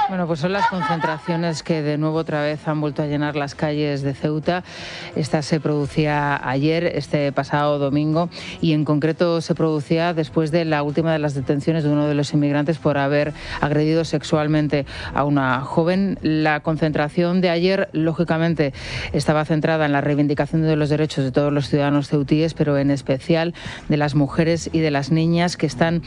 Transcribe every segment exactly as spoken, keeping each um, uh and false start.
Bueno, pues son las concentraciones que de nuevo otra vez han vuelto a llenar las calles de Ceuta. Esta se producía ayer, este pasado domingo, y en concreto se producía después de la última de las detenciones de uno de los inmigrantes por haber agredido sexualmente a una joven. La concentración de ayer, lógicamente, estaba centrada en la reivindicación de los derechos de todos los ciudadanos ceutíes, pero en especial de las mujeres y de las niñas que están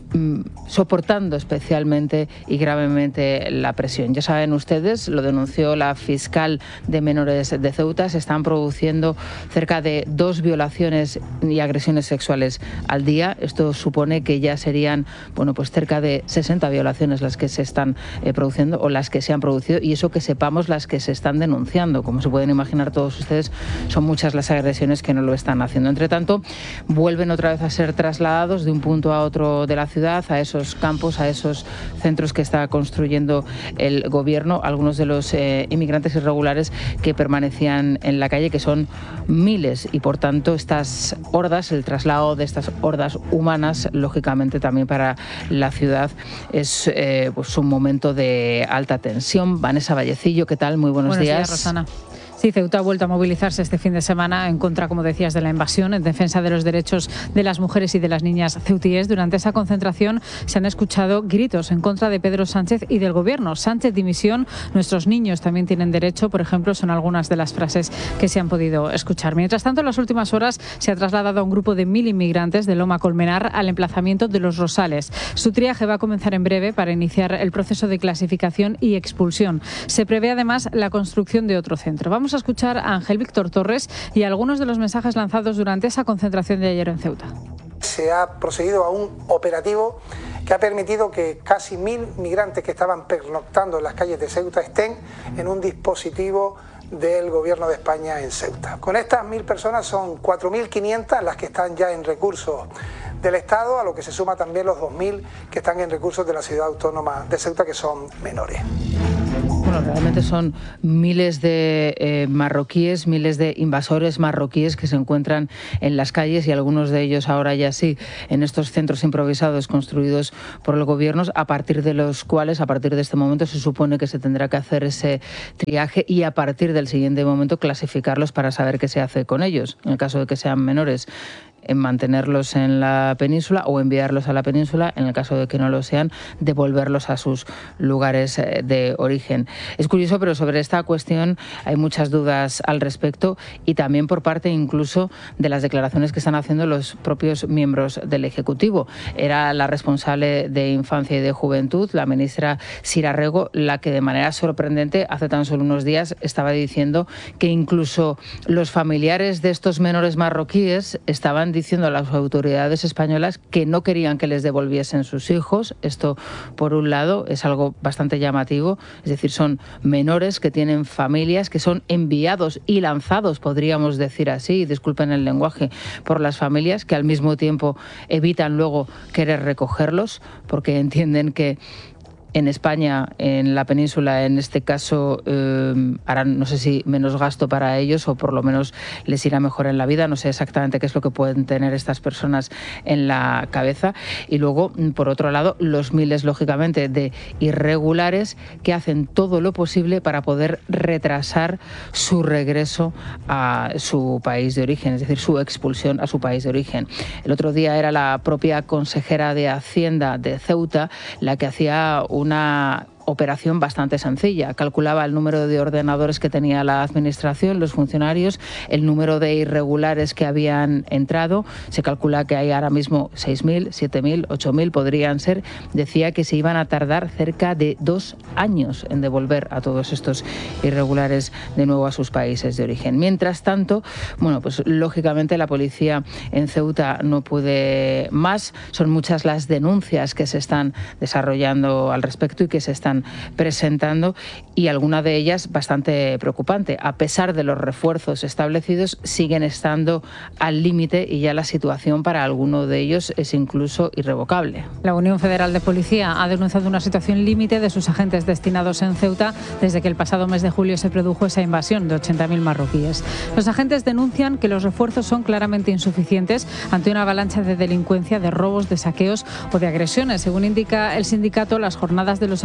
soportando especialmente y gravemente la presión. Ya saben ustedes, lo denunció la fiscal de menores de Ceuta, se están produciendo cerca de dos violaciones y agresiones sexuales al día. Esto supone que ya serían, bueno, pues cerca de sesenta violaciones las que se están eh, produciendo o las que se han producido, y eso que sepamos las que se están denunciando. Como se pueden imaginar todos ustedes, son muchas las agresiones que no lo están haciendo. Entre tanto, vuelven otra vez a ser trasladados de un punto a otro de la ciudad, a esos campos, a esos centros que está construyendo el gobierno, algunos de los eh, inmigrantes irregulares que permanecían en la calle, que son miles, y por tanto estas hordas, el traslado de estas hordas humanas, lógicamente también para la ciudad es eh, pues un momento de alta tensión. Vanessa Vallecillo, ¿qué tal? Muy buenos, buenos días. días, Rosana. Sí, Ceuta ha vuelto a movilizarse este fin de semana en contra, como decías, de la invasión, en defensa de los derechos de las mujeres y de las niñas ceutíes. Durante esa concentración se han escuchado gritos en contra de Pedro Sánchez y del gobierno. Sánchez, dimisión, nuestros niños también tienen derecho, por ejemplo, son algunas de las frases que se han podido escuchar. Mientras tanto, en las últimas horas se ha trasladado a un grupo de mil inmigrantes de Loma Colmenar al emplazamiento de Los Rosales. Su triaje va a comenzar en breve para iniciar el proceso de clasificación y expulsión. Se prevé además la construcción de otro centro. Vamos a escuchar a Ángel Víctor Torres y algunos de los mensajes lanzados durante esa concentración de ayer en Ceuta. Se ha procedido a un operativo que ha permitido que casi mil migrantes que estaban pernoctando en las calles de Ceuta estén en un dispositivo del Gobierno de España en Ceuta. Con estas mil personas son cuatro mil quinientas las que están ya en recursos del Estado, a lo que se suma también los dos mil que están en recursos de la ciudad autónoma de Ceuta, que son menores. Bueno, realmente son miles de eh, marroquíes, miles de invasores marroquíes que se encuentran en las calles, y algunos de ellos ahora ya sí en estos centros improvisados construidos por el gobierno, a partir de los cuales, a partir de este momento, se supone que se tendrá que hacer ese triaje y a partir del siguiente momento clasificarlos para saber qué se hace con ellos. En el caso de que sean menores, en mantenerlos en la península o enviarlos a la península, en el caso de que no lo sean, devolverlos a sus lugares de origen. Es curioso, pero sobre esta cuestión hay muchas dudas al respecto, y también por parte incluso de las declaraciones que están haciendo los propios miembros del Ejecutivo. Era la responsable de Infancia y de Juventud, la ministra Sira Rego, la que de manera sorprendente hace tan solo unos días estaba diciendo que incluso los familiares de estos menores marroquíes estaban diciendo a las autoridades españolas que no querían que les devolviesen sus hijos. Esto, por un lado, es algo bastante llamativo, es decir, son menores que tienen familias, que son enviados y lanzados, podríamos decir así, disculpen el lenguaje, por las familias, que al mismo tiempo evitan luego querer recogerlos porque entienden que en España, en la península, en este caso, eh, harán, no sé si menos gasto para ellos o por lo menos les irá mejor en la vida. No sé exactamente qué es lo que pueden tener estas personas en la cabeza. Y luego, por otro lado, los miles, lógicamente, de irregulares que hacen todo lo posible para poder retrasar su regreso a su país de origen, es decir, su expulsión a su país de origen. El otro día era la propia consejera de Hacienda de Ceuta la que hacía una operación bastante sencilla. Calculaba el número de ordenadores que tenía la administración, los funcionarios, el número de irregulares que habían entrado. Se calcula que hay ahora mismo seis mil, siete mil, ocho mil podrían ser. Decía que se iban a tardar cerca de dos años en devolver a todos estos irregulares de nuevo a sus países de origen. Mientras tanto, bueno, pues lógicamente la policía en Ceuta no puede más. Son muchas las denuncias que se están desarrollando al respecto y que se están presentando, y alguna de ellas bastante preocupante. A pesar de los refuerzos establecidos, siguen estando al límite y ya la situación para alguno de ellos es incluso irrevocable. La Unión Federal de Policía ha denunciado una situación límite de sus agentes destinados en Ceuta desde que el pasado mes de julio se produjo esa invasión de ochenta mil marroquíes. Los agentes denuncian que los refuerzos son claramente insuficientes ante una avalancha de delincuencia, de robos, de saqueos o de agresiones. Según indica el sindicato, las jornadas de los agentes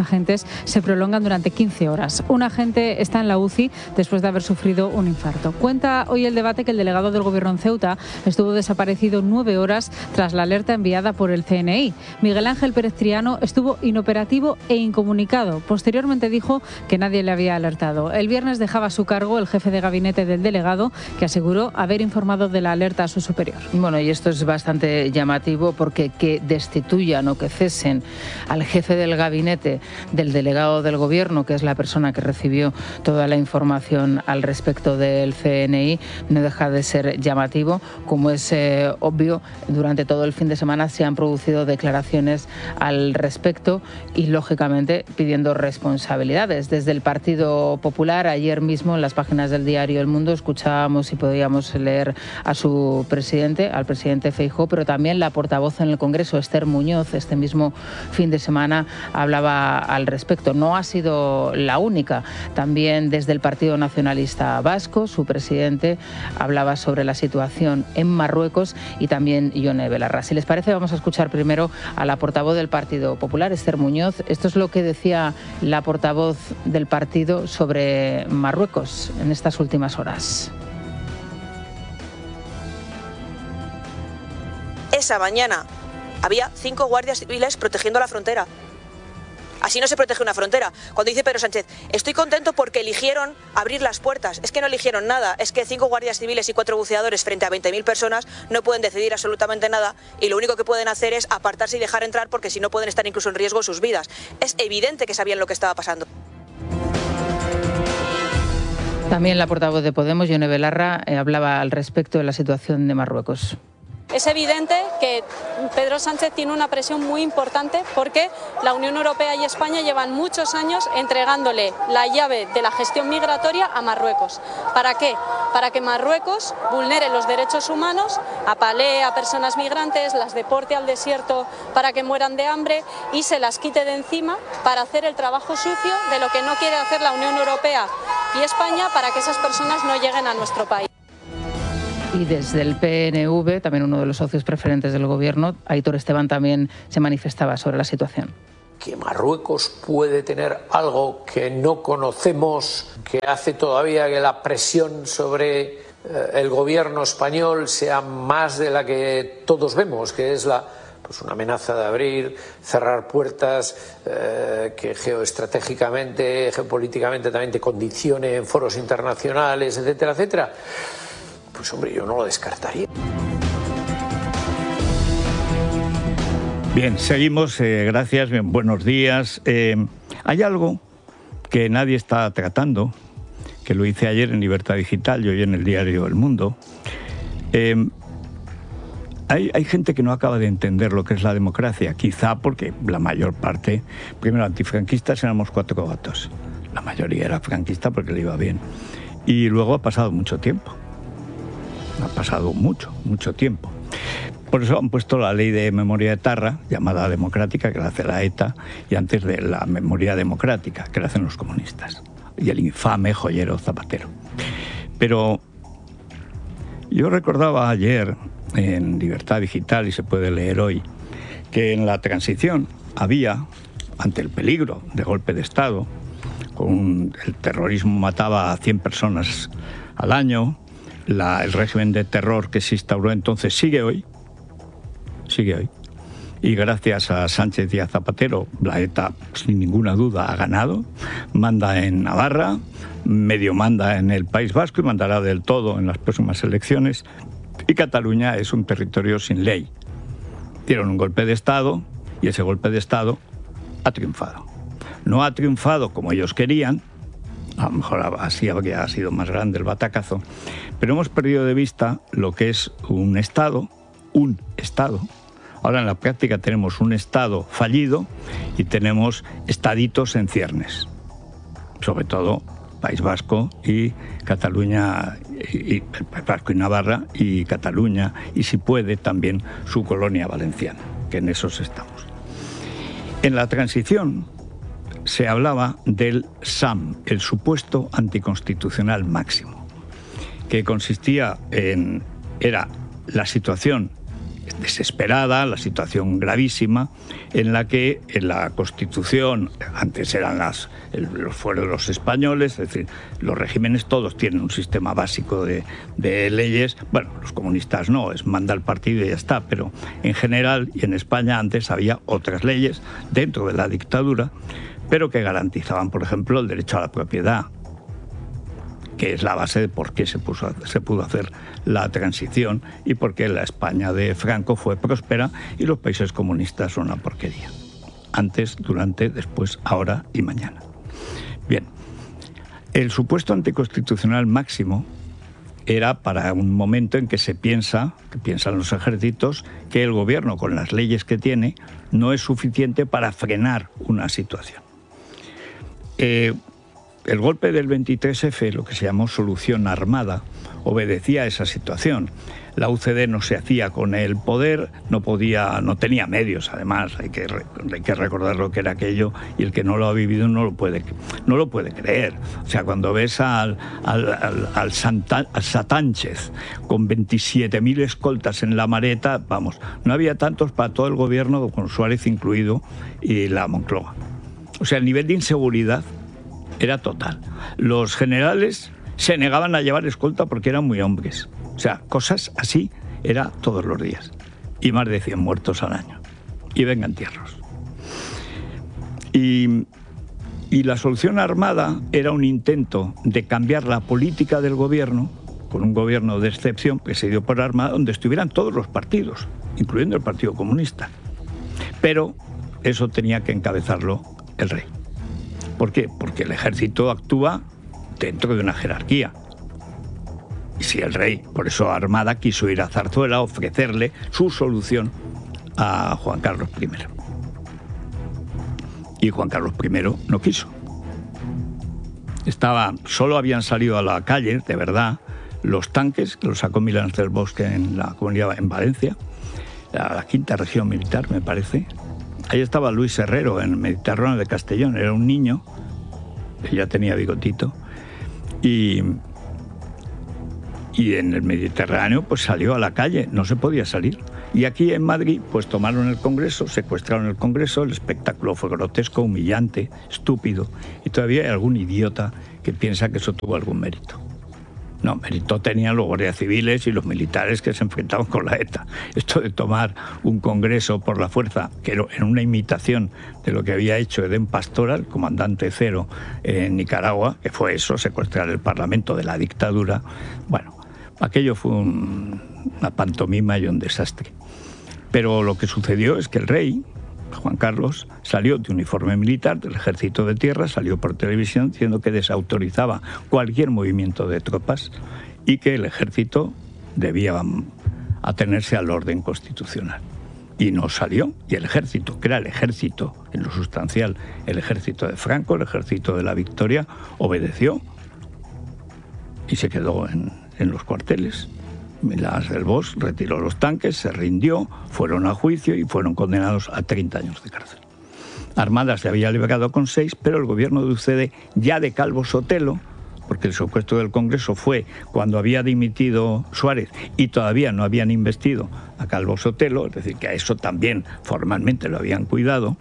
hospitales se prolongan durante quince horas. Un agente está en la U C I después de haber sufrido un infarto. Cuenta hoy el debate que el delegado del Gobierno en Ceuta estuvo desaparecido nueve horas tras la alerta enviada por el C N I. Miguel Ángel Pérez Triano estuvo inoperativo e incomunicado. Posteriormente dijo que nadie le había alertado. El viernes dejaba su cargo el jefe de gabinete del delegado, que aseguró haber informado de la alerta a su superior. Bueno, y esto es bastante llamativo porque que destituyan o que cesen al jefe del gabinete del delegado del Gobierno, que es la persona que recibió toda la información al respecto del C N I, no deja de ser llamativo. Como es eh, obvio, durante todo el fin de semana se han producido declaraciones al respecto y, lógicamente, pidiendo responsabilidades. Desde el Partido Popular, ayer mismo en las páginas del diario El Mundo escuchábamos y podíamos leer a su presidente, al presidente Feijóo, pero también la portavoz en el Congreso, Esther Muñoz, este mismo fin de semana hablaba al respecto. No ha sido la única. También desde el Partido Nacionalista Vasco, su presidente hablaba sobre la situación en Marruecos, y también Ione Belarra. Si les parece, vamos a escuchar primero a la portavoz del Partido Popular, Esther Muñoz. Esto es lo que decía la portavoz del partido sobre Marruecos en estas últimas horas. Esa mañana había cinco guardias civiles protegiendo la frontera. Así no se protege una frontera. Cuando dice Pedro Sánchez, estoy contento porque eligieron abrir las puertas. Es que no eligieron nada. Es que cinco guardias civiles y cuatro buceadores frente a veinte mil personas no pueden decidir absolutamente nada, y lo único que pueden hacer es apartarse y dejar entrar, porque si no pueden estar incluso en riesgo sus vidas. Es evidente que sabían lo que estaba pasando. También la portavoz de Podemos, Ione Belarra, eh, hablaba al respecto de la situación de Marruecos. Es evidente que Pedro Sánchez tiene una presión muy importante porque la Unión Europea y España llevan muchos años entregándole la llave de la gestión migratoria a Marruecos. ¿Para qué? Para que Marruecos vulnere los derechos humanos, apalee a personas migrantes, las deporte al desierto para que mueran de hambre y se las quite de encima para hacer el trabajo sucio de lo que no quiere hacer la Unión Europea y España para que esas personas no lleguen a nuestro país. Y desde el P N V, también uno de los socios preferentes del Gobierno, Aitor Esteban, también se manifestaba sobre la situación. Que Marruecos puede tener algo que no conocemos, que hace todavía que la presión sobre eh, el Gobierno español sea más de la que todos vemos, que es la pues una amenaza de abrir, cerrar puertas, eh, que geoestratégicamente, geopolíticamente también te condicione en foros internacionales, etcétera, etcétera. Pues hombre, yo no lo descartaría. Bien, seguimos. Eh, gracias, bien, buenos días. Eh, hay algo que nadie está tratando, que lo hice ayer en Libertad Digital y hoy en el diario El Mundo. Eh, hay, hay gente que no acaba de entender lo que es la democracia, quizá porque la mayor parte, primero antifranquistas éramos cuatro gatos. La mayoría era franquista porque le iba bien. Y luego ha pasado mucho tiempo. Ha pasado mucho, mucho tiempo. Por eso han puesto la ley de memoria etarra, llamada democrática, que la hace la ETA, y antes de la memoria democrática, que la hacen los comunistas, y el infame joyero Zapatero. Pero yo recordaba ayer en Libertad Digital, y se puede leer hoy, que en la transición había, ante el peligro de golpe de Estado, con el terrorismo mataba a cien personas al año, La, el régimen de terror que se instauró entonces sigue hoy, sigue hoy. Y gracias a Sánchez y a Zapatero, la ETA, sin ninguna duda, ha ganado. Manda en Navarra, medio manda en el País Vasco y mandará del todo en las próximas elecciones. Y Cataluña es un territorio sin ley. Dieron un golpe de Estado y ese golpe de Estado ha triunfado. No ha triunfado como ellos querían, a lo mejor así habría sido más grande el batacazo, pero hemos perdido de vista lo que es un Estado, un Estado. Ahora en la práctica tenemos un Estado fallido y tenemos estaditos en ciernes, sobre todo País Vasco y Cataluña, y, y País Vasco y Navarra y Cataluña, y si puede también su colonia valenciana, que en esos estamos. En la transición se hablaba del S A M, el supuesto anticonstitucional máximo, que consistía en, era la situación desesperada, la situación gravísima, en la que en la Constitución, antes eran las, el, los fueros los españoles, es decir, los regímenes todos tienen un sistema básico de, de leyes, bueno, los comunistas no, es manda el partido y ya está, pero en general, y en España antes había otras leyes dentro de la dictadura, pero que garantizaban, por ejemplo, el derecho a la propiedad, que es la base de por qué se, puso, se pudo hacer la transición y por qué la España de Franco fue próspera y los países comunistas son una porquería. Antes, durante, después, ahora y mañana. Bien, el supuesto anticonstitucional máximo era para un momento en que se piensa, que piensan los ejércitos, que el gobierno, con las leyes que tiene, no es suficiente para frenar una situación. Eh, El golpe del veintitrés efe, lo que se llamó solución armada, obedecía a esa situación. La U C D no se hacía con el poder, no podía, no tenía medios, además, hay que, hay que recordar lo que era aquello, y el que no lo ha vivido no lo puede, no lo puede creer. O sea, cuando ves al, al, al, al, Santa, al Satánchez con veintisiete mil escoltas en la Mareta, vamos, no había tantos para todo el gobierno, con Suárez incluido, y la Moncloa. O sea, el nivel de inseguridad era total. Los generales se negaban a llevar escolta porque eran muy hombres. O sea, cosas así era todos los días. Y más de cien muertos al año. Y venga entierros. Y, y la solución armada era un intento de cambiar la política del gobierno, con un gobierno de excepción que se dio por armada, donde estuvieran todos los partidos, incluyendo el Partido Comunista. Pero eso tenía que encabezarlo el rey. ¿Por qué? Porque el ejército actúa dentro de una jerarquía. Y si el rey, por eso Armada, quiso ir a Zarzuela a ofrecerle su solución a Juan Carlos primero. Y Juan Carlos primero no quiso. Estaba, solo habían salido a la calle, de verdad, los tanques, que los sacó Milán del Bosque en la comunidad en Valencia, la, la quinta región militar, me parece. Ahí estaba Luis Herrero, en el Mediterráneo de Castellón, era un niño, que ya tenía bigotito, y, y en el Mediterráneo pues salió a la calle, no se podía salir. Y aquí en Madrid pues tomaron el Congreso, secuestraron el Congreso, el espectáculo fue grotesco, humillante, estúpido, y todavía hay algún idiota que piensa que eso tuvo algún mérito. No, mérito tenían los guardias civiles y los militares que se enfrentaban con la ETA. Esto de tomar un congreso por la fuerza, que era una imitación de lo que había hecho Edén Pastora, el comandante cero en Nicaragua, que fue eso, secuestrar el Parlamento de la dictadura. Bueno, aquello fue un, una pantomima y un desastre. Pero lo que sucedió es que el rey, Juan Carlos, salió de uniforme militar del Ejército de Tierra, salió por televisión diciendo que desautorizaba cualquier movimiento de tropas y que el ejército debía atenerse al orden constitucional. Y no salió, y el ejército, que era el ejército, en lo sustancial, el ejército de Franco, el ejército de la Victoria, obedeció y se quedó en, en los cuarteles. Milán del Bosque retiró los tanques, se rindió, fueron a juicio y fueron condenados a treinta años de cárcel. Armada se había liberado con seis, pero el gobierno de U C D, ya de Calvo Sotelo, porque el secuestro del Congreso fue cuando había dimitido Suárez y todavía no habían investido a Calvo Sotelo, es decir, que a eso también formalmente lo habían cuidado.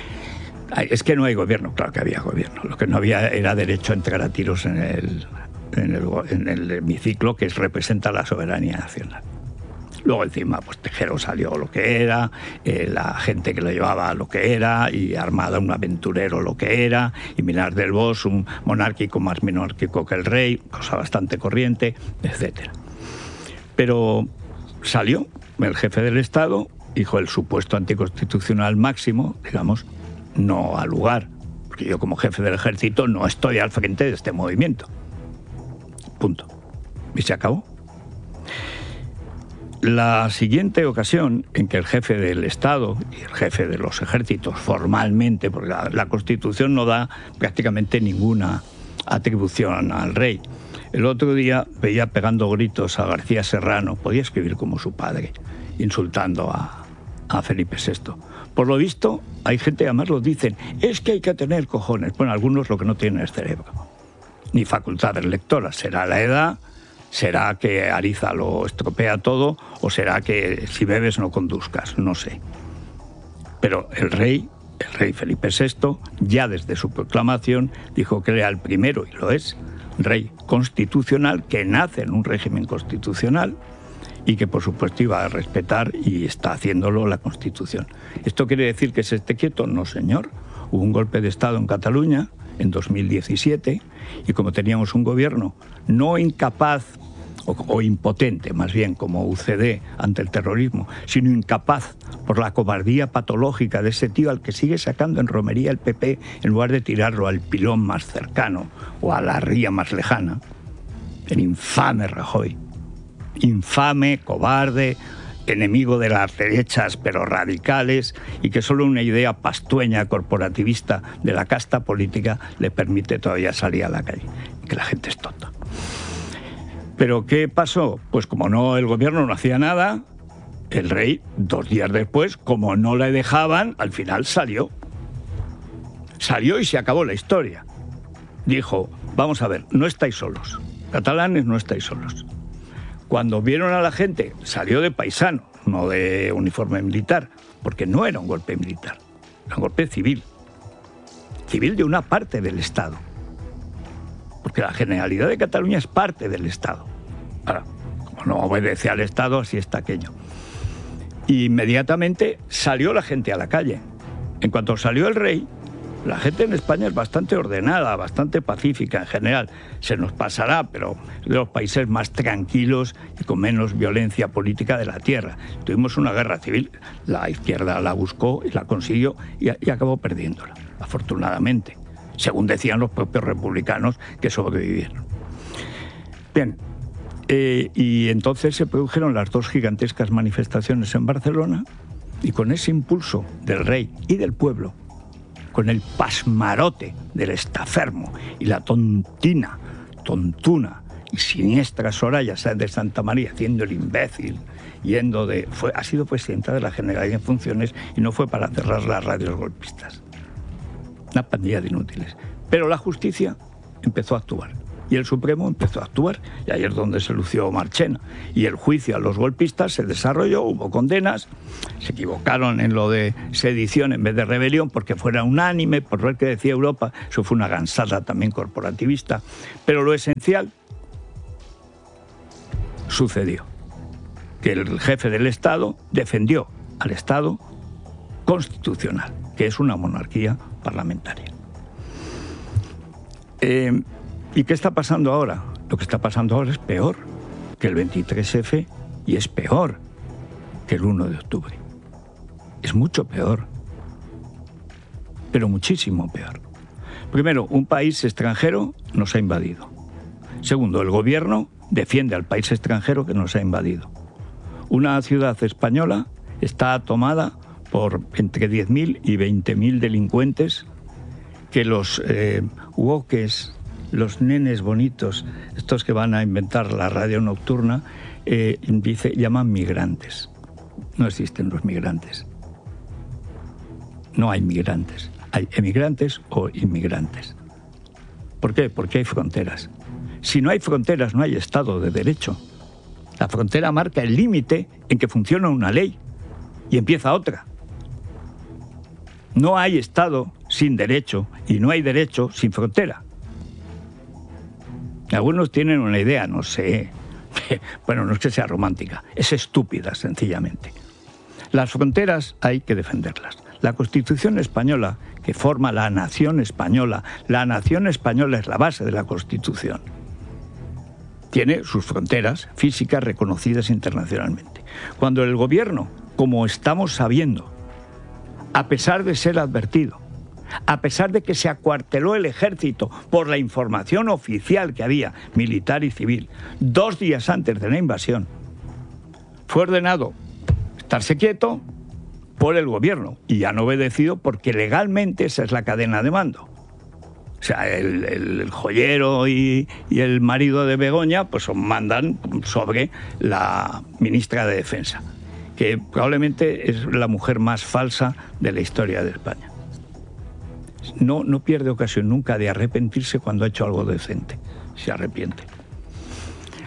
Es que no hay gobierno, claro que había gobierno, lo que no había era derecho a entrar a tiros en el... En el, en el hemiciclo que representa la soberanía nacional. Luego encima pues Tejero salió lo que era, eh, la gente que lo llevaba lo que era, y Armada un aventurero lo que era, y Milán del Bosque un monárquico más monárquico que el rey, cosa bastante corriente, etcétera. Pero salió el jefe del Estado, dijo el supuesto anticonstitucional máximo, digamos, no ha lugar, porque yo como jefe del ejército no estoy al frente de este movimiento. Punto. Y se acabó. La siguiente ocasión en que el jefe del Estado y el jefe de los ejércitos formalmente, porque la, la Constitución no da prácticamente ninguna atribución al rey. El otro día veía pegando gritos a García Serrano, podía escribir como su padre, insultando a, a Felipe sexto. Por lo visto, hay gente, además lo dicen, es que hay que tener cojones. Bueno, algunos lo que no tienen es cerebro, ni facultades lectoras, será la edad, ¿Será que Ariza lo estropea todo o será que si bebes no conduzcas? No sé. Pero el rey, el rey Felipe sexto, ya desde su proclamación dijo que era el primero, y lo es, rey constitucional, que nace en un régimen constitucional y que por supuesto iba a respetar, y está haciéndolo, la Constitución. ¿Esto quiere decir que se esté quieto? No, señor. Hubo un golpe de Estado en Cataluña en dos mil diecisiete y como teníamos un gobierno no incapaz o, o impotente, más bien como U C D ante el terrorismo, sino incapaz por la cobardía patológica de ese tío al que sigue sacando en romería el P P en lugar de tirarlo al pilón más cercano o a la ría más lejana, el infame Rajoy. Infame, cobarde, enemigo de las derechas pero radicales, y que solo una idea pastueña corporativista de la casta política le permite todavía salir a la calle, que la gente es tonta. ¿Pero qué pasó? Pues como no, el gobierno no hacía nada, el rey, dos días después, como no le dejaban, al final salió. Salió y se acabó la historia. Dijo, vamos a ver, no estáis solos, catalanes, no estáis solos. Cuando vieron a la gente, salió de paisano, no de uniforme militar, porque no era un golpe militar, era un golpe civil. Civil de una parte del Estado. Porque la Generalidad de Cataluña es parte del Estado. Ahora, como no obedece al Estado, así está aquello. Y inmediatamente salió la gente a la calle. En cuanto salió el rey, la gente en España es bastante ordenada, bastante pacífica en general. Se nos pasará, pero es de los países más tranquilos y con menos violencia política de la tierra. Tuvimos una guerra civil, la izquierda la buscó y la consiguió y, y acabó perdiéndola, afortunadamente, según decían los propios republicanos que sobrevivieron. Bien, eh, y entonces se produjeron las dos gigantescas manifestaciones en Barcelona, y con ese impulso del rey y del pueblo, con el pasmarote del estafermo y la tontina, tontuna y siniestra Soraya Sáenz de Santa María haciendo el imbécil, yendo de... Fue, ha sido presidenta de la Generalidad en funciones y no fue para cerrar las radios golpistas. Una pandilla de inútiles. Pero la justicia empezó a actuar. Y el Supremo empezó a actuar, y ahí es donde se lució Marchena. Y el juicio a los golpistas se desarrolló, hubo condenas, se equivocaron en lo de sedición en vez de rebelión, porque fuera unánime, por ver qué decía Europa, eso fue una gansada también corporativista. Pero lo esencial sucedió, que el jefe del Estado defendió al Estado constitucional, que es una monarquía parlamentaria. Eh, ¿Y qué está pasando ahora? Lo que está pasando ahora es peor que el veintitrés efe y es peor que el uno de octubre. Es mucho peor, pero muchísimo peor. Primero, un país extranjero nos ha invadido. Segundo, el gobierno defiende al país extranjero que nos ha invadido. Una ciudad española está tomada por entre diez mil y veinte mil delincuentes que los eh, woques, los nenes bonitos, estos que van a inventar la radio nocturna, eh, dice, llaman migrantes. No existen los migrantes. No hay migrantes. Hay emigrantes o inmigrantes. ¿Por qué? Porque hay fronteras. Si no hay fronteras, no hay Estado de Derecho. La frontera marca el límite en que funciona una ley y empieza otra. No hay Estado sin derecho y no hay derecho sin frontera. Algunos tienen una idea, no sé, bueno, no es que sea romántica, es estúpida, sencillamente. Las fronteras hay que defenderlas. La Constitución española, que forma la nación española, la nación española es la base de la Constitución, tiene sus fronteras físicas reconocidas internacionalmente. Cuando el gobierno, como estamos sabiendo, a pesar de ser advertido, a pesar de que se acuarteló el ejército por la información oficial que había, militar y civil, dos días antes de la invasión, fue ordenado estarse quieto por el gobierno y han obedecido porque legalmente esa es la cadena de mando. O sea, el, el, el joyero y, y el marido de Begoña pues mandan sobre la ministra de Defensa, que probablemente es la mujer más falsa de la historia de España. No, no pierde ocasión nunca de arrepentirse cuando ha hecho algo decente. Se arrepiente.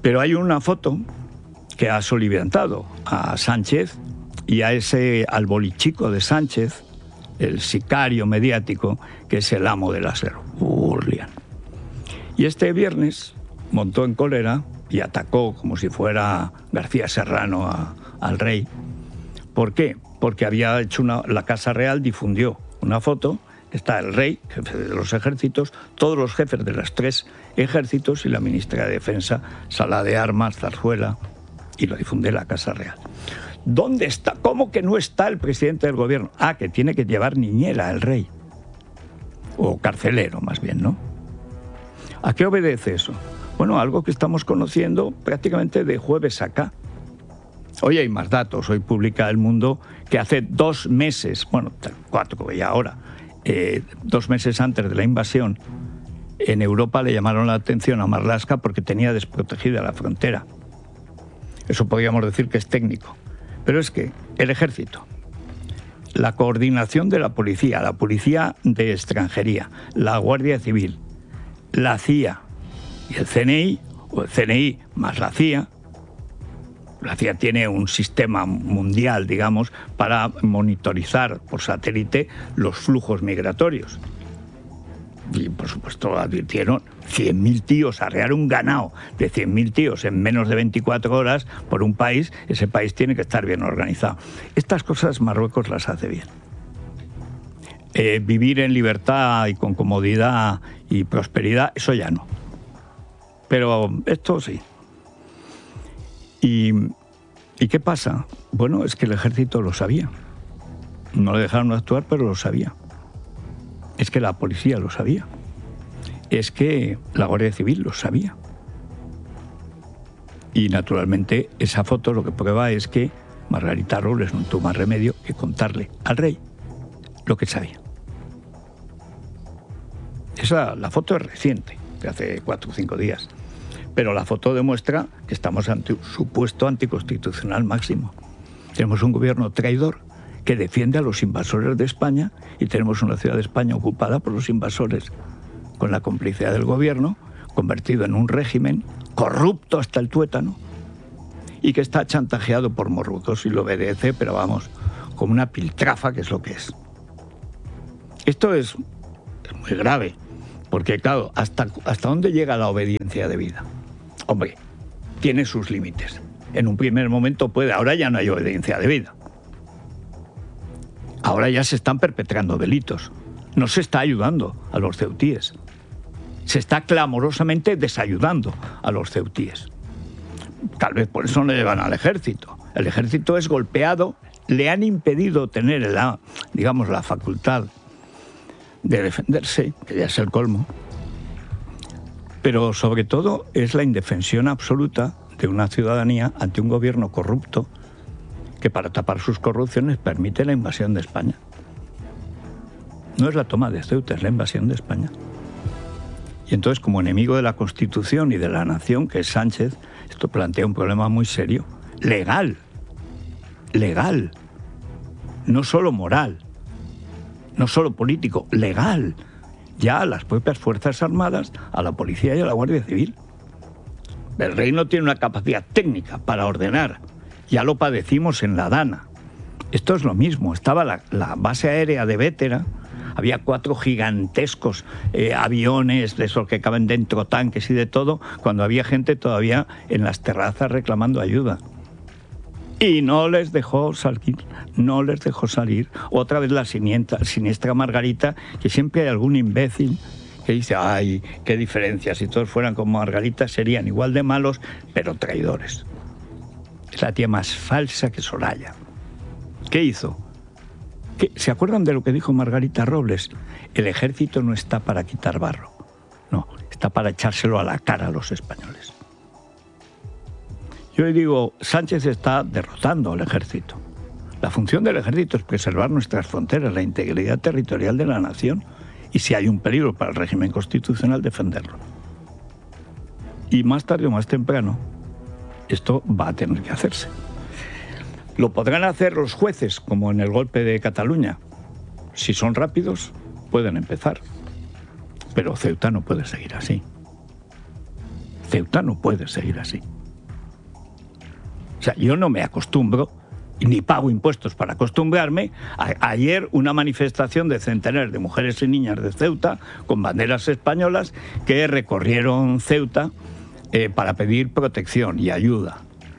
Pero hay una foto que ha soliviantado a Sánchez y a ese al bolichico de Sánchez, el sicario mediático, que es el amo del acero, Burlian. Y este viernes montó en cólera y atacó como si fuera García Serrano a, al rey. ¿Por qué? Porque había hecho una, la Casa Real difundió una foto, está el rey, jefe de los ejércitos, todos los jefes de los tres ejércitos y la ministra de Defensa, Sala de Armas, Zarzuela, y lo difunde la Casa Real. ¿Dónde está? ¿Cómo que no está el presidente del gobierno? Ah, que tiene que llevar niñera el rey. O carcelero, más bien, ¿no? ¿A qué obedece eso? Bueno, algo que estamos conociendo prácticamente de jueves acá. Hoy hay más datos. Hoy publica El Mundo que hace dos meses, bueno, cuatro ya ahora, eh, dos meses antes de la invasión, en Europa le llamaron la atención a Marlaska porque tenía desprotegida la frontera. Eso podríamos decir que es técnico. Pero es que el ejército, la coordinación de la policía, la policía de extranjería, la Guardia Civil, la C I A y el C N I, o el C N I más la C I A, la C I A tiene un sistema mundial, digamos, para monitorizar por satélite los flujos migratorios. Y, por supuesto, advirtieron cien mil tíos, arrear un ganado de cien mil tíos en menos de veinticuatro horas por un país, ese país tiene que estar bien organizado. Estas cosas Marruecos las hace bien. Eh, vivir en libertad y con comodidad y prosperidad, eso ya no. Pero esto sí. ¿Y, ¿y qué pasa? Bueno, es que el ejército lo sabía. No le dejaron actuar, pero lo sabía. Es que la policía lo sabía. Es que la Guardia Civil lo sabía. Y naturalmente esa foto lo que prueba es que Margarita Robles no tuvo más remedio que contarle al rey lo que sabía. Esa, la foto es reciente, de hace cuatro o cinco días. Pero la foto demuestra que estamos ante un supuesto anticonstitucional máximo. Tenemos un gobierno traidor que defiende a los invasores de España y tenemos una ciudad de España ocupada por los invasores, con la complicidad del gobierno, convertido en un régimen corrupto hasta el tuétano y que está chantajeado por Marruecos y lo obedece, pero vamos, como una piltrafa, que es lo que es. Esto es, es muy grave, porque claro, ¿hasta, ¿hasta dónde llega la obediencia debida? Hombre, tiene sus límites. En un primer momento puede, ahora ya no hay obediencia debida. Ahora ya se están perpetrando delitos. No se está ayudando a los ceutíes. Se está clamorosamente desayudando a los ceutíes. Tal vez por eso no llevan al ejército. El ejército es golpeado, le han impedido tener la, digamos, la facultad de defenderse, que ya es el colmo. Pero sobre todo es la indefensión absoluta de una ciudadanía ante un gobierno corrupto que para tapar sus corrupciones permite la invasión de España. No es la toma de Ceuta, es la invasión de España. Y entonces, como enemigo de la Constitución y de la nación, que es Sánchez, esto plantea un problema muy serio, legal, legal, no solo moral, no solo político, legal, ya a las propias Fuerzas Armadas, a la Policía y a la Guardia Civil. El rey no tiene una capacidad técnica para ordenar. Ya lo padecimos en la Dana. Esto es lo mismo. Estaba la, la base aérea de Bétera, había cuatro gigantescos eh, aviones, de esos que caben dentro, tanques y de todo, cuando había gente todavía en las terrazas reclamando ayuda. Y no les dejó salir, no les dejó salir. Otra vez la siniestra, siniestra Margarita, que siempre hay algún imbécil que dice, ay, qué diferencia, si todos fueran como Margarita serían igual de malos, pero traidores. Es la tía más falsa que Soraya. ¿Qué hizo? ¿Qué? ¿Se acuerdan de lo que dijo Margarita Robles? El ejército no está para quitar barro. No, está para echárselo a la cara a los españoles. Yo le digo, Sánchez está derrotando al ejército. La función del ejército es preservar nuestras fronteras, la integridad territorial de la nación, y si hay un peligro para el régimen constitucional, defenderlo. Y más tarde o más temprano, esto va a tener que hacerse. Lo podrán hacer los jueces, como en el golpe de Cataluña. Si son rápidos, pueden empezar. Pero Ceuta no puede seguir así. Ceuta no puede seguir así. O sea, yo no me acostumbro, ni pago impuestos para acostumbrarme. A, ayer una manifestación de centenares de mujeres y niñas de Ceuta con banderas españolas que recorrieron Ceuta eh, para pedir protección y ayuda.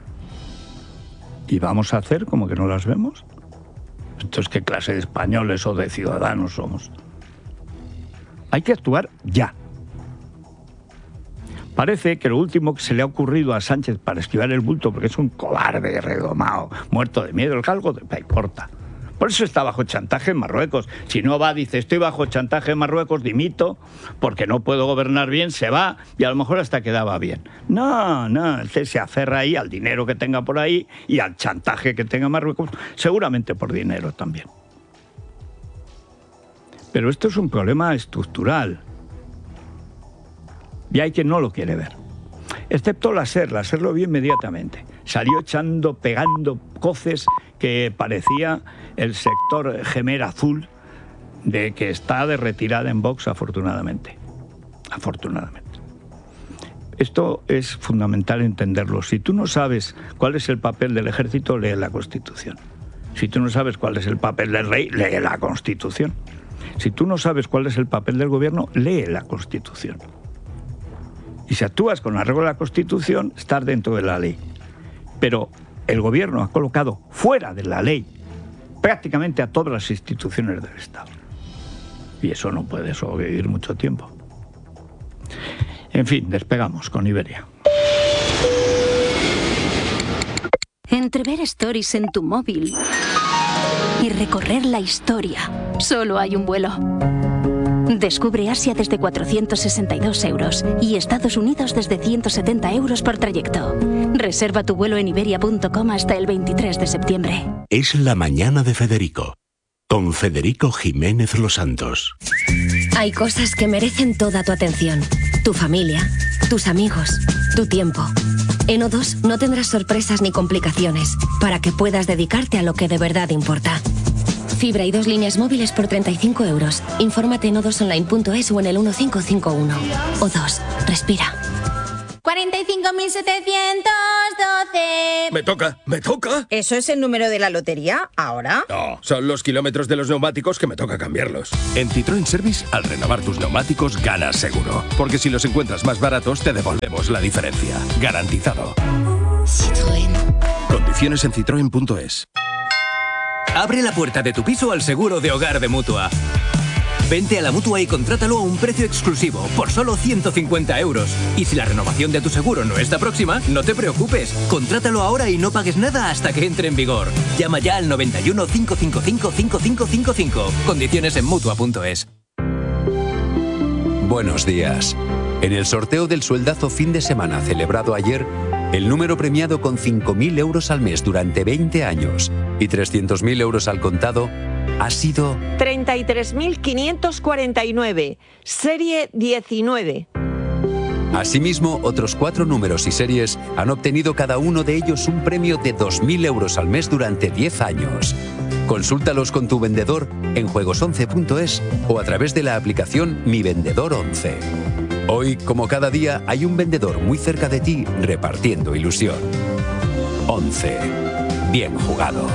¿Y vamos a hacer como que no las vemos? Entonces, ¿qué clase de españoles o de ciudadanos somos? Hay que actuar ya. Parece que lo último que se le ha ocurrido a Sánchez para esquivar el bulto, porque es un cobarde redomado, muerto de miedo, el algo le importa. Por eso está bajo chantaje en Marruecos. Si no va, dice, estoy bajo chantaje en Marruecos, dimito, porque no puedo gobernar bien, se va, y a lo mejor hasta quedaba bien. No, no, él se aferra ahí al dinero que tenga por ahí y al chantaje que tenga Marruecos, seguramente por dinero también. Pero esto es un problema estructural. Y hay quien no lo quiere ver. Excepto la SER, la SER lo vio inmediatamente. Salió echando, pegando coces que parecía el sector Gemer Azul, de que está de retirada en Vox, afortunadamente. Afortunadamente. Esto es fundamental entenderlo. Si tú no sabes cuál es el papel del ejército, lee la Constitución. Si tú no sabes cuál es el papel del rey, lee la Constitución. Si tú no sabes cuál es el papel del gobierno, lee la Constitución. Y si actúas con arreglo a la Constitución, estás dentro de la ley. Pero el gobierno ha colocado fuera de la ley prácticamente a todas las instituciones del Estado. Y eso no puede sobrevivir mucho tiempo. En fin, despegamos con Iberia. Entre ver stories en tu móvil y recorrer la historia, solo hay un vuelo. Descubre Asia desde cuatrocientos sesenta y dos euros y Estados Unidos desde ciento setenta euros por trayecto. Reserva tu vuelo en iberia punto com hasta el veintitrés de septiembre. Es la mañana de Federico, con Federico Jiménez Los Santos. Hay cosas que merecen toda tu atención. Tu familia, tus amigos, tu tiempo. En O dos no tendrás sorpresas ni complicaciones para que puedas dedicarte a lo que de verdad importa. Fibra y dos líneas móviles por treinta y cinco euros. Infórmate en o dos online punto es o en el uno cinco cinco uno. O dos, respira. cuarenta y cinco mil setecientos doce. Me toca, me toca. ¿Eso es el número de la lotería ahora? No, son los kilómetros de los neumáticos que me toca cambiarlos. En Citroën Service, al renovar tus neumáticos, ganas seguro. Porque si los encuentras más baratos, te devolvemos la diferencia. Garantizado. Citroën. Condiciones en citroen punto es. Abre la puerta de tu piso al seguro de hogar de Mutua. Vente a la Mutua y contrátalo a un precio exclusivo, por solo ciento cincuenta euros. Y si la renovación de tu seguro no está próxima, no te preocupes. Contrátalo ahora y no pagues nada hasta que entre en vigor. Llama ya al noventa y uno, cinco cinco cinco, cinco cinco cinco cinco. Condiciones en Mutua punto es. Buenos días. En el sorteo del sueldazo fin de semana celebrado ayer, el número premiado con cinco mil euros al mes durante veinte años y trescientos mil euros al contado ha sido treinta y tres mil quinientos cuarenta y nueve, serie diecinueve. Asimismo, otros cuatro números y series han obtenido cada uno de ellos un premio de dos mil euros al mes durante diez años. Consúltalos con tu vendedor en juegos once punto es o a través de la aplicación Mi Vendedor once. Hoy, como cada día, hay un vendedor muy cerca de ti repartiendo ilusión. once. Bien jugado.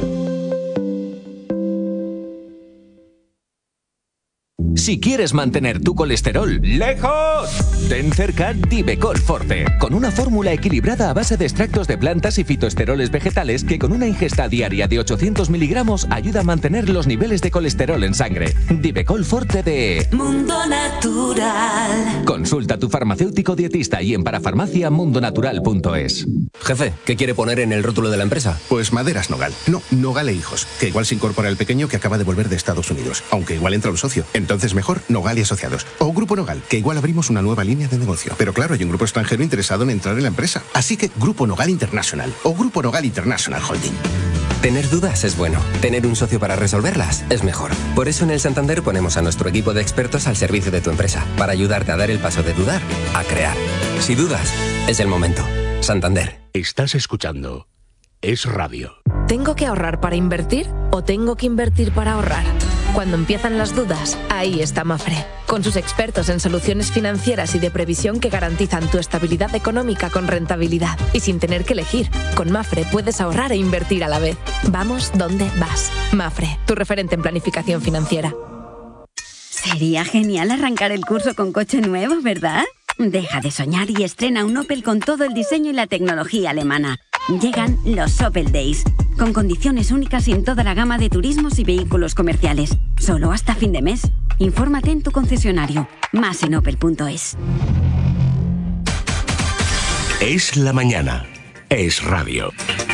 Si quieres mantener tu colesterol lejos, ten cerca Divecol Forte, con una fórmula equilibrada a base de extractos de plantas y fitoesteroles vegetales que con una ingesta diaria de ochocientos miligramos ayuda a mantener los niveles de colesterol en sangre. Divecol Forte de Mundo Natural. Consulta a tu farmacéutico dietista y en parafarmacia mundo natural punto es. Jefe, ¿qué quiere poner en el rótulo de la empresa? Pues Maderas Nogal. No, Nogal e Hijos, que igual se incorpora el pequeño que acaba de volver de Estados Unidos, aunque igual entra un socio. Entonces mejor Nogal y Asociados. O Grupo Nogal, que igual abrimos una nueva línea de negocio. Pero claro, hay un grupo extranjero interesado en entrar en la empresa. Así que Grupo Nogal International o Grupo Nogal International Holding. Tener dudas es bueno. Tener un socio para resolverlas es mejor. Por eso en el Santander ponemos a nuestro equipo de expertos al servicio de tu empresa, para ayudarte a dar el paso de dudar a crear. Si dudas, es el momento. Santander. Estás escuchando Es Radio. ¿Tengo que ahorrar para invertir o tengo que invertir para ahorrar? Cuando empiezan las dudas, ahí está Mapfre, con sus expertos en soluciones financieras y de previsión que garantizan tu estabilidad económica con rentabilidad y sin tener que elegir. Con Mapfre puedes ahorrar e invertir a la vez. Vamos donde vas. Mapfre, tu referente en planificación financiera. Sería genial arrancar el curso con coche nuevo, ¿verdad? Deja de soñar y estrena un Opel con todo el diseño y la tecnología alemana. Llegan los Opel Days, con condiciones únicas en toda la gama de turismos y vehículos comerciales. Solo hasta fin de mes. Infórmate en tu concesionario. Más en opel punto es. Es la mañana. Es radio.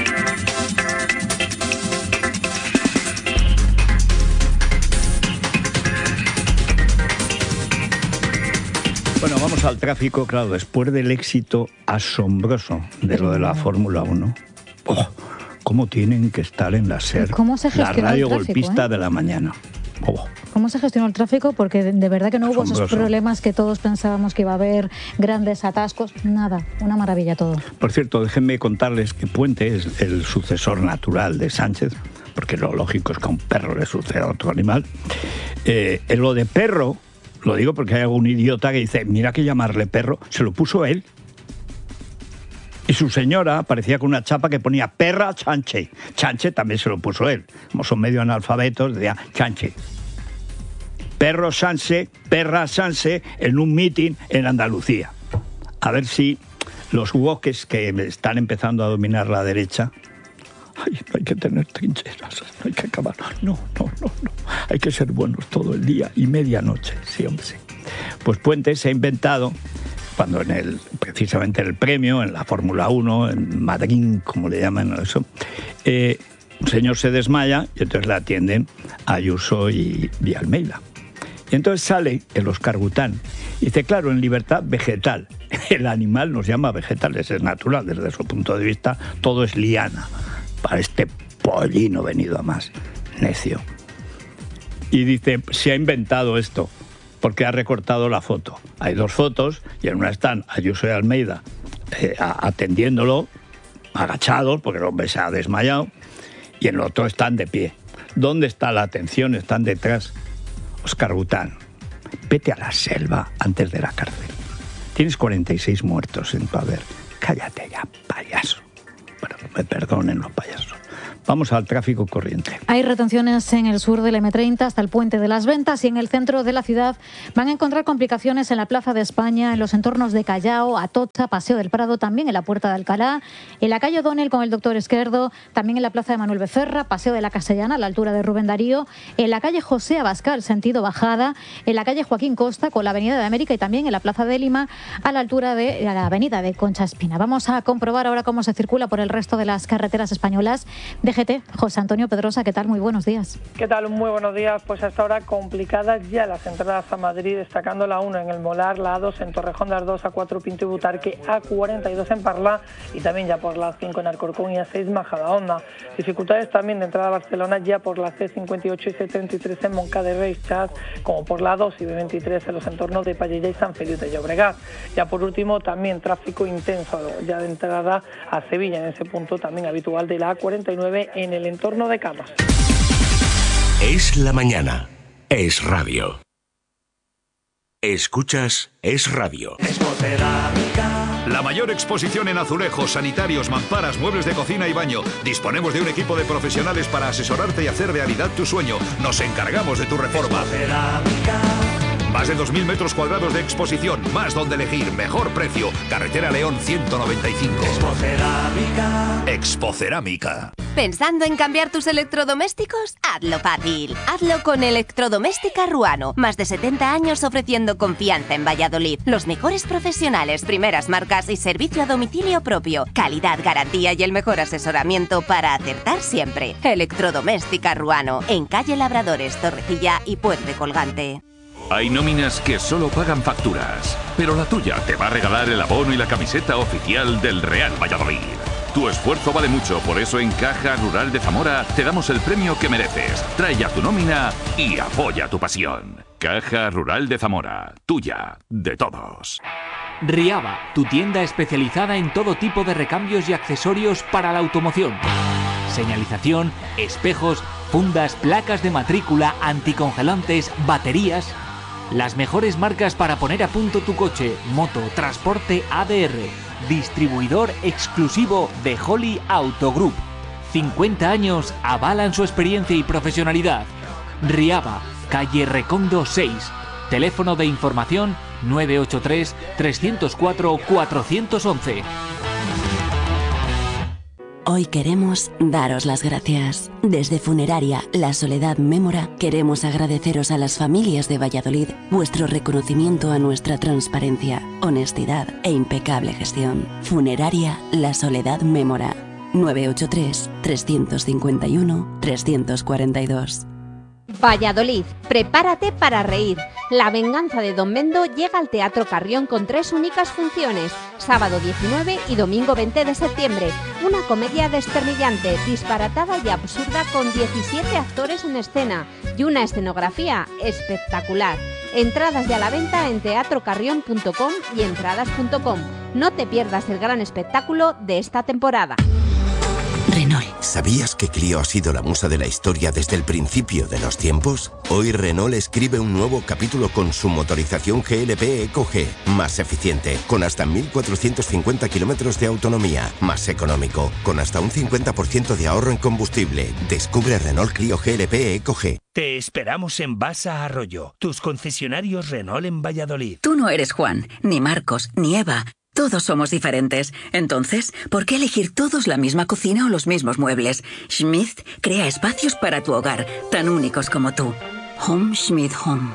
Bueno, vamos al tráfico, claro, después del éxito asombroso de lo de la Fórmula uno. Oh, ¿cómo tienen que estar en la SER? ¿Cómo se la radio el tráfico, golpista eh? de la mañana. Oh. ¿Cómo se gestionó el tráfico? Porque de, de verdad que no hubo Asombroso. esos problemas que todos pensábamos que iba a haber, grandes atascos, nada, una maravilla todo. Por cierto, déjenme contarles que Puente es el sucesor natural de Sánchez, porque lo lógico es que a un perro le suceda a otro animal. Eh, en lo de perro, lo digo porque hay algún idiota que dice, mira que llamarle perro, se lo puso él. Y su señora aparecía con una chapa que ponía perra chanche. Chanche también se lo puso él. Como son medio analfabetos, decía chanche. Perro Sanse, perra Sanse, en un mitin en Andalucía. A ver si los woques que están empezando a dominar la derecha... Ay, no hay que tener trincheras, no hay que acabar. No, no, no, no. Hay que ser buenos todo el día y medianoche. Sí, hombre, sí. Pues Puente se ha inventado... cuando en el, precisamente en el premio, en la Fórmula uno, en Madrid, como le llaman eso, eh, un señor se desmaya y entonces le atienden a Ayuso y, y Almeida. Y entonces sale el Óscar Gután y dice, claro, en libertad vegetal. El animal nos llama vegetales, es natural, desde su punto de vista, todo es liana para este pollino venido a más, necio. Y dice, se ha inventado esto, porque ha recortado la foto. Hay dos fotos y en una están Ayuso y Almeida eh, atendiéndolo, agachados, porque el hombre se ha desmayado, y en el otro están de pie. ¿Dónde está la atención? Están detrás. Óscar Gután, vete a la selva antes de la cárcel. Tienes cuarenta y seis muertos en tu haber. Cállate ya, payaso. Bueno, me perdonen los payasos. Vamos al tráfico corriente. Hay retenciones en el sur del eme treinta hasta el Puente de las Ventas y en el centro de la ciudad van a encontrar complicaciones en la Plaza de España, en los entornos de Callao, Atocha, Paseo del Prado, también en la Puerta de Alcalá, en la calle O'Donnell con el Doctor Esquerdo, también en la Plaza de Manuel Becerra, Paseo de la Castellana, a la altura de Rubén Darío, en la calle José Abascal, sentido bajada, en la calle Joaquín Costa con la Avenida de América y también en la Plaza de Lima, a la altura de la Avenida de Concha Espina. Vamos a comprobar ahora cómo se circula por el resto de las carreteras españolas. D G T, José Antonio Pedrosa, ¿qué tal? Muy buenos días. ¿Qué tal? Muy buenos días. Pues hasta ahora complicadas ya las entradas a Madrid, destacando la uno en el Molar, la A dos en Torrejón de Ardoz, A cuatro Pinto y Butarque, A cuarenta y dos en Parla y también ya por la cinco en Alcorcón y A seis Majadahonda. Dificultades también de entrada a Barcelona ya por la C cincuenta y ocho y C treinta y tres en Moncada de Reis, Chas, como por la A dos y B veintitrés en los entornos de Pallella y San Feliu de Llobregat. Ya por último también tráfico intenso ya de entrada a Sevilla, en ese punto también habitual de la A cuarenta y nueve en el entorno de Camas. Es la mañana. Es radio. Escuchas Es radio. La mayor exposición en azulejos, sanitarios, mamparas, muebles de cocina y baño. Disponemos de un equipo de profesionales para asesorarte y hacer realidad tu sueño. Nos encargamos de tu reforma. Más de dos mil metros cuadrados de exposición, más donde elegir, mejor precio. Carretera León ciento noventa y cinco. Expocerámica. Expocerámica. ¿Pensando en cambiar tus electrodomésticos? Hazlo fácil. Hazlo con Electrodoméstica Ruano. Más de setenta años ofreciendo confianza en Valladolid. Los mejores profesionales, primeras marcas y servicio a domicilio propio. Calidad, garantía y el mejor asesoramiento para acertar siempre. Electrodoméstica Ruano. En calle Labradores, Torrecilla y Puente Colgante. Hay nóminas que solo pagan facturas, pero la tuya te va a regalar el abono y la camiseta oficial del Real Valladolid. Tu esfuerzo vale mucho, por eso en Caja Rural de Zamora te damos el premio que mereces. Trae ya tu nómina y apoya tu pasión. Caja Rural de Zamora, tuya, de todos. Riaba, tu tienda especializada en todo tipo de recambios y accesorios para la automoción. señalización, espejos, fundas, placas de matrícula, anticongelantes, baterías. Las mejores marcas para poner a punto tu coche, moto, transporte A D R. Distribuidor exclusivo de Holly Auto Group. cincuenta años avalan su experiencia y profesionalidad. Riaba, calle Recondo seis. Teléfono de información nueve ocho tres, tres cero cuatro, cuatro uno uno. Hoy queremos daros las gracias. Desde Funeraria La Soledad Mémora queremos agradeceros a las familias de Valladolid vuestro reconocimiento a nuestra transparencia, honestidad e impecable gestión. Funeraria La Soledad Mémora. nueve ocho tres, tres cinco uno, tres cuatro dos. Valladolid, prepárate para reír. La venganza de Don Mendo llega al Teatro Carrión con tres únicas funciones, sábado diecinueve y domingo veinte de septiembre. Una comedia desternillante, disparatada y absurda con diecisiete actores en escena y una escenografía espectacular. Entradas ya a la venta en teatro carrión punto com y entradas punto com. No te pierdas el gran espectáculo de esta temporada. Renault. ¿Sabías que Clio ha sido la musa de la historia desde el principio de los tiempos? Hoy Renault escribe un nuevo capítulo con su motorización G L P Eco G, más eficiente, con hasta mil cuatrocientos cincuenta kilómetros de autonomía, más económico, con hasta un cincuenta por ciento de ahorro en combustible. Descubre Renault Clio G L P Eco G. Te esperamos en Basa Arroyo, tus concesionarios Renault en Valladolid. Tú no eres Juan, ni Marcos, ni Eva. Todos somos diferentes. Entonces, ¿por qué elegir todos la misma cocina o los mismos muebles? Schmidt crea espacios para tu hogar, tan únicos como tú. Home Schmidt Home.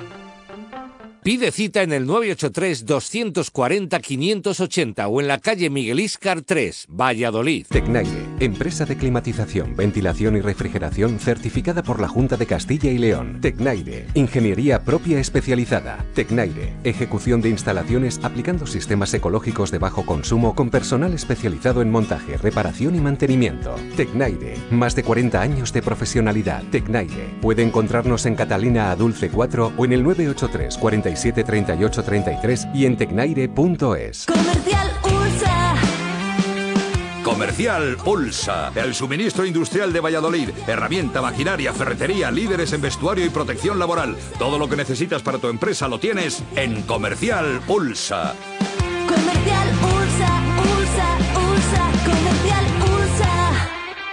Pide cita en el nueve ocho tres, dos cuatro cero, cinco ocho cero o en la calle Miguel Íscar tres, Valladolid. Tecnaire, empresa de climatización, ventilación y refrigeración certificada por la Junta de Castilla y León. Tecnaire, ingeniería propia especializada. Tecnaire, ejecución de instalaciones aplicando sistemas ecológicos de bajo consumo con personal especializado en montaje, reparación y mantenimiento. Tecnaire, más de cuarenta años de profesionalidad. Tecnaire, puede encontrarnos en Catalina Adulce cuatro o en el nueve ocho tres, cuarenta y siete, treinta y ocho, treinta y tres y en tecnaire punto es. Comercial Ulsa. Comercial Ulsa, el suministro industrial de Valladolid. Herramienta, maquinaria, ferretería, líderes en vestuario y protección laboral. Todo lo que necesitas para tu empresa lo tienes en Comercial Ulsa. Comercial Ulsa, Ulsa, Ulsa, Comercial Ulsa.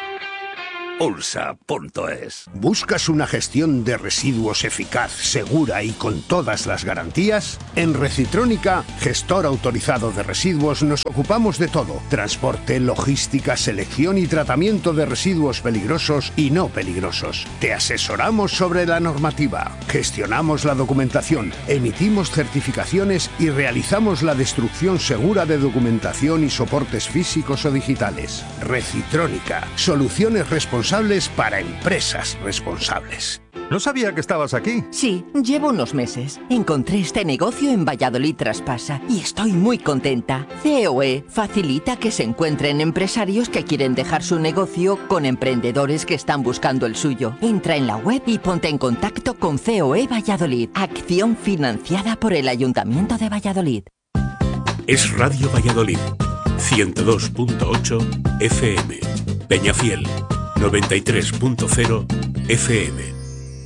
Ulsa punto es. ¿Buscas una gestión de residuos eficaz, segura y con todas las garantías? En Recitrónica, gestor autorizado de residuos, nos ocupamos de todo: transporte, logística, selección y tratamiento de residuos peligrosos y no peligrosos. Te asesoramos sobre la normativa, gestionamos la documentación, emitimos certificaciones y realizamos la destrucción segura de documentación y soportes físicos o digitales. Recitrónica, soluciones responsables para empresas responsables. No sabía que estabas aquí. Sí, llevo unos meses. Encontré este negocio en Valladolid Traspasa y estoy muy contenta. C O E facilita que se encuentren empresarios que quieren dejar su negocio con emprendedores que están buscando el suyo. Entra en la web y ponte en contacto con C O E Valladolid. Acción financiada por el Ayuntamiento de Valladolid. Es Radio Valladolid, ciento dos punto ocho F M. Peñafiel, noventa y tres punto cero F M.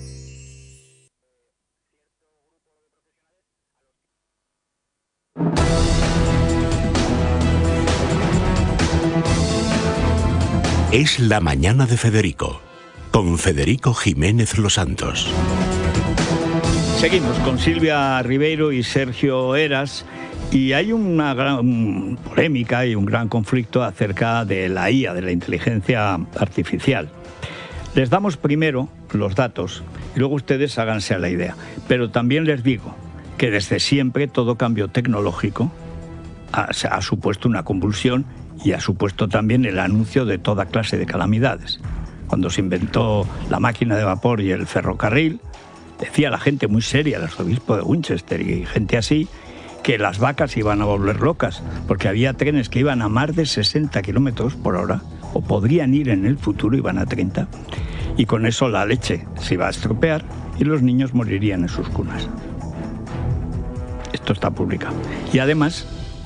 Es la mañana de Federico, con Federico Jiménez Los Santos. Seguimos con Silvia Ribeiro y Sergio Heras. Y hay una gran polémica y un gran conflicto acerca de la I A, de la inteligencia artificial. Les damos primero los datos y luego ustedes háganse a la idea. Pero también les digo que desde siempre todo cambio tecnológico ha, ha supuesto una convulsión y ha supuesto también el anuncio de toda clase de calamidades. Cuando se inventó la máquina de vapor y el ferrocarril, decía la gente muy seria, el arzobispo de Winchester y gente así, que las vacas iban a volver locas, porque había trenes que iban a más de sesenta kilómetros por hora, o podrían ir en el futuro, iban a treinta, y con eso la leche se iba a estropear y los niños morirían en sus cunas. Esto está publicado. Y además,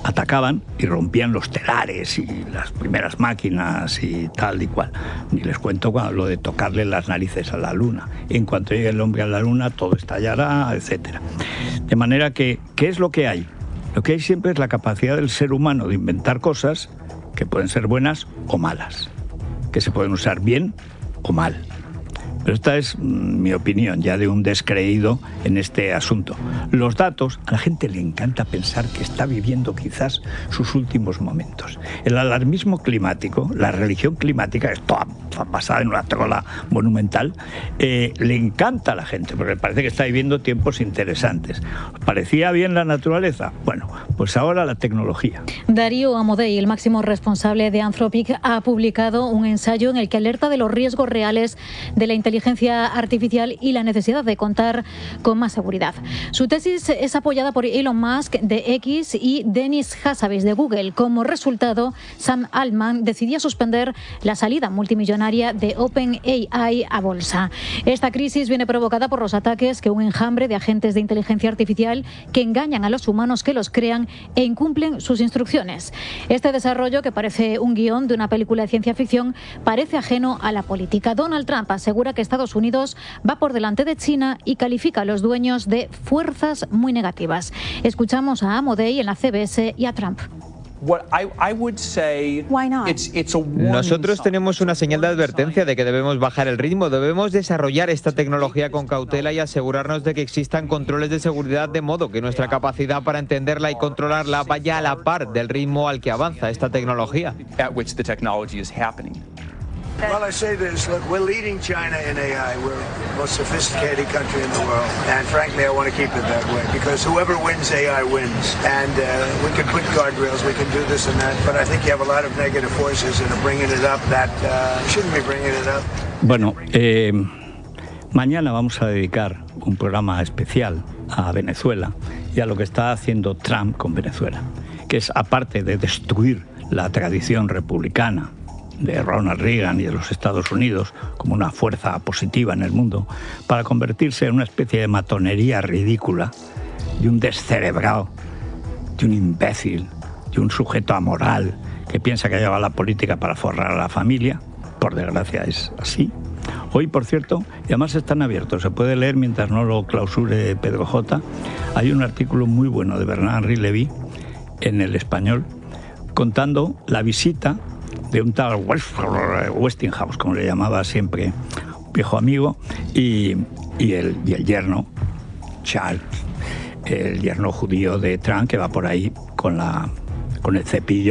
atacaban y rompían los telares y las primeras máquinas y tal y cual. Ni les cuento lo de tocarle las narices a la luna. En cuanto llegue el hombre a la luna, todo estallará, etcétera. De manera que, ¿qué es lo que hay? Lo que hay siempre es la capacidad del ser humano de inventar cosas que pueden ser buenas o malas, que se pueden usar bien o mal. Pero esta es mi opinión, ya de un descreído en este asunto. Los datos, a la gente le encanta pensar que está viviendo quizás sus últimos momentos. El alarmismo climático, la religión climática, es toda basada en una trola monumental, eh, le encanta a la gente, porque parece que está viviendo tiempos interesantes. ¿Os parecía bien la naturaleza? Bueno, pues ahora la tecnología. Darío Amodei, el máximo responsable de Anthropic, ha publicado un ensayo en el que alerta de los riesgos reales de la inteligencia artificial y la necesidad de contar con más seguridad. Su tesis es apoyada por Elon Musk de X y Denis Hassabis de Google. Como resultado, Sam Altman decidió suspender la salida multimillonaria de OpenAI a bolsa. Esta crisis viene provocada por los ataques que un enjambre de agentes de inteligencia artificial que engañan a los humanos que los crean e incumplen sus instrucciones. Este desarrollo, que parece un guión de una película de ciencia ficción, parece ajeno a la política. Donald Trump asegura que Estados Unidos va por delante de China y califica a los dueños de fuerzas muy negativas. Escuchamos a Amodei en la C B S y a Trump. Nosotros tenemos una señal de advertencia de que debemos bajar el ritmo, debemos desarrollar esta tecnología con cautela y asegurarnos de que existan controles de seguridad de modo que nuestra capacidad para entenderla y controlarla vaya a la par del ritmo al que avanza esta tecnología. Well, I say this, look, we're leading China in A I. We're the most sophisticated country in the world. And frankly, I want to keep it that way because whoever wins A I wins. And uh, we can put guardrails, we can do this and that, but I think you have a lot of negative forces that are bringing it up that uh, shouldn't be bringing it up. Bueno, eh, mañana vamos a dedicar un programa especial a Venezuela y a lo que está haciendo Trump con Venezuela, que es, aparte de destruir la tradición republicana de Ronald Reagan y de los Estados Unidos como una fuerza positiva en el mundo, para convertirse en una especie de matonería ridícula, de un descerebrado, de un imbécil, de un sujeto amoral que piensa que lleva la política para forrar a la familia. Por desgracia es así. Hoy, por cierto, y además están abiertos, se puede leer mientras no lo clausure Pedro J. Hay un artículo muy bueno de Bernard-Henri Lévy en El Español contando la visita de un tal Westinghouse, como le llamaba siempre un viejo amigo, y, y, el, y el yerno, Charles, el yerno judío de Trump, que va por ahí con, la, con el cepillo